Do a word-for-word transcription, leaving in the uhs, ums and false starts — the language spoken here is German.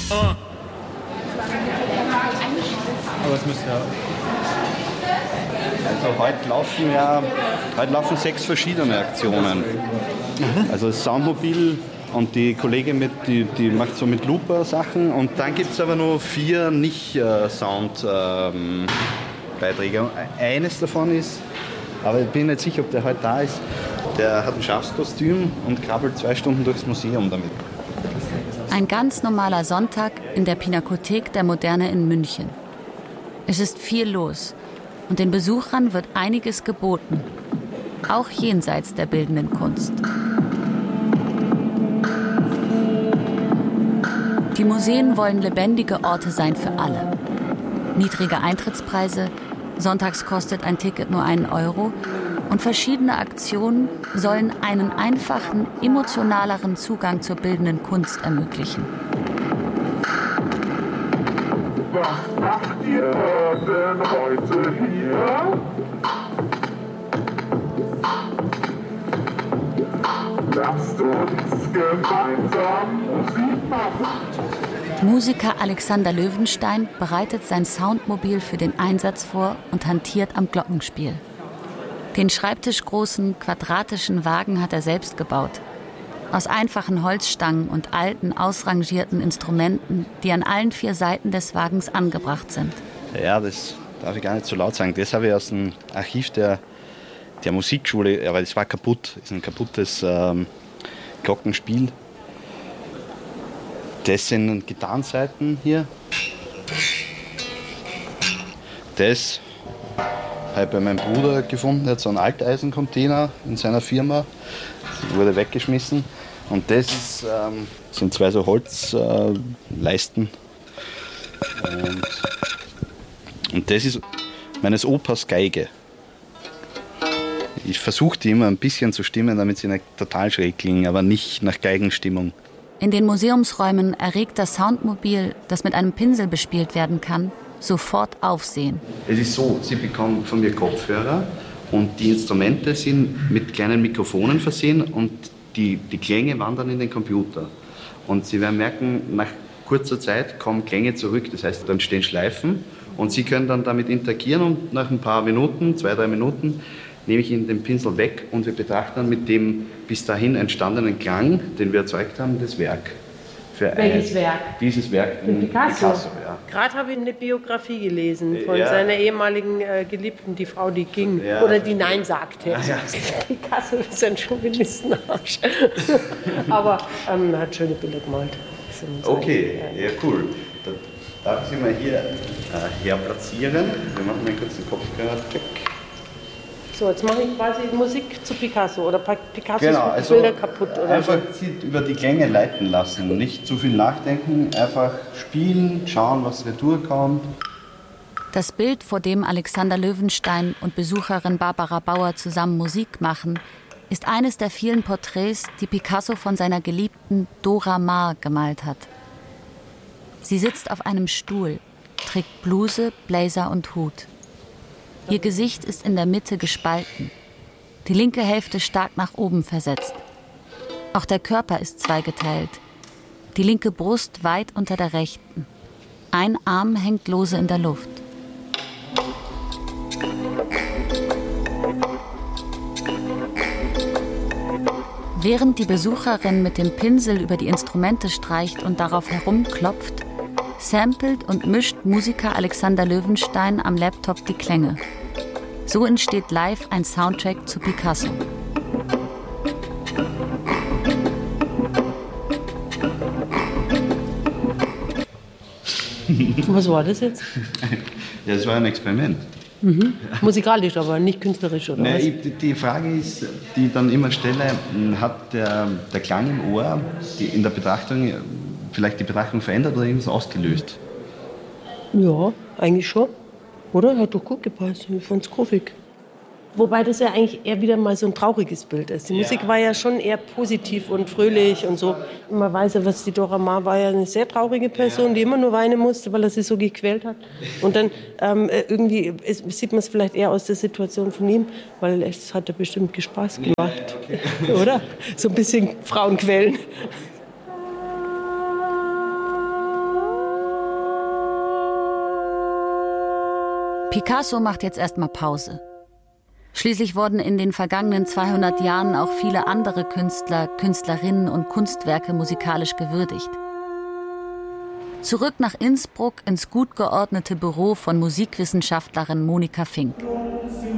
Aber es müsste ja... Also heute laufen ja heute laufen sechs verschiedene Aktionen. Mhm. Also das Soundmobil und die Kollegin mit, die, die macht so mit Looper Sachen und dann gibt es aber noch vier Nicht-Sound-Beiträge. Ähm, Eines davon ist, aber ich bin nicht sicher, ob der heute da ist, der hat ein Schafskostüm und krabbelt zwei Stunden durchs Museum damit. Ein ganz normaler Sonntag in der Pinakothek der Moderne in München. Es ist viel los und den Besuchern wird einiges geboten, auch jenseits der bildenden Kunst. Die Museen wollen lebendige Orte sein für alle. Niedrige Eintrittspreise, sonntags kostet ein Ticket nur einen Euro und verschiedene Aktionen sollen einen einfachen, emotionaleren Zugang zur bildenden Kunst ermöglichen. Was macht ihr denn heute hier? Lasst uns gemeinsam Musik machen. Musiker Alexander Löwenstein bereitet sein Soundmobil für den Einsatz vor und hantiert am Glockenspiel. Den schreibtischgroßen, quadratischen Wagen hat er selbst gebaut. Aus einfachen Holzstangen und alten, ausrangierten Instrumenten, die an allen vier Seiten des Wagens angebracht sind. Ja, das darf ich gar nicht so laut sagen. Das habe ich aus dem Archiv der, der Musikschule, aber das war kaputt. Das ist ein kaputtes ähm, Glockenspiel. Das sind Gitarrenseiten hier. Das habe ich bei meinem Bruder gefunden. Er hat so einen Alteisencontainer in seiner Firma. Das wurde weggeschmissen. Und das ist, ähm, sind zwei so Holzleisten. Äh, und, und das ist meines Opas Geige. Ich versuche die immer ein bisschen zu stimmen, damit sie nicht total schräg klingen, aber nicht nach Geigenstimmung. In den Museumsräumen erregt das Soundmobil, das mit einem Pinsel bespielt werden kann, sofort Aufsehen. Es ist so, Sie bekommen von mir Kopfhörer und die Instrumente sind mit kleinen Mikrofonen versehen und die, die Klänge wandern in den Computer. Und Sie werden merken, nach kurzer Zeit kommen Klänge zurück, das heißt, dann stehen Schleifen und Sie können dann damit interagieren und nach ein paar Minuten, zwei, drei Minuten, nehme ich Ihnen den Pinsel weg und wir betrachten dann mit dem bis dahin entstandenen Klang, den wir erzeugt haben, das Werk. Für Welches ein, Werk? Dieses Werk. Für Picasso. Picasso ja. Gerade habe ich eine Biografie gelesen von ja. seiner ehemaligen äh, Geliebten, die Frau, die ging ja. oder die Nein sagte. Ja, ja. Picasso ist ein Chauvinistenarsch. Aber ähm, er hat schöne Bilder gemalt. Okay, ja, cool. Da darf ich Sie mal hier äh, her platzieren. Wir machen einen kurzen Kopfhörer-Check. So, jetzt mache ich quasi Musik zu Picasso oder Picassos genau, also Bilder kaputt. Oder einfach so. Sie über die Klänge leiten lassen, nicht zu viel nachdenken, einfach spielen, schauen, was retour kommt. Das Bild, vor dem Alexander Löwenstein und Besucherin Barbara Bauer zusammen Musik machen, ist eines der vielen Porträts, die Picasso von seiner Geliebten Dora Maar gemalt hat. Sie sitzt auf einem Stuhl, trägt Bluse, Blazer und Hut. Ihr Gesicht ist in der Mitte gespalten, die linke Hälfte stark nach oben versetzt. Auch der Körper ist zweigeteilt, die linke Brust weit unter der rechten. Ein Arm hängt lose in der Luft. Während die Besucherin mit dem Pinsel über die Instrumente streicht und darauf herumklopft, samplet und mischt Musiker Alexander Löwenstein am Laptop die Klänge. So entsteht live ein Soundtrack zu Picasso. Was war das jetzt? Ja, das war ein Experiment. Mhm. Musikalisch, aber nicht künstlerisch, oder Nein, was? ich, die Frage ist, die ich dann immer stelle, hat der, der Klang im Ohr die in der Betrachtung, vielleicht die Betrachtung verändert oder irgendwas ausgelöst? Ja, eigentlich schon. Oder? Hat doch gut gepasst. Ich fand's gruffig. Wobei das ja eigentlich eher wieder mal so ein trauriges Bild ist. Die ja. Musik war ja schon eher positiv und fröhlich und so. Und man weiß ja, was die Dora Maar war ja eine sehr traurige Person, ja. die immer nur weinen musste, weil er sie so gequält hat. Und dann ähm, irgendwie ist, sieht man es vielleicht eher aus der Situation von ihm, weil es hat ja bestimmt Spaß gemacht. Ja, okay. Oder? So ein bisschen Frauen quälen. Picasso macht jetzt erstmal Pause. Schließlich wurden in den vergangenen zweihundert Jahren auch viele andere Künstler, Künstlerinnen und Kunstwerke musikalisch gewürdigt. Zurück nach Innsbruck ins gut geordnete Büro von Musikwissenschaftlerin Monika Fink.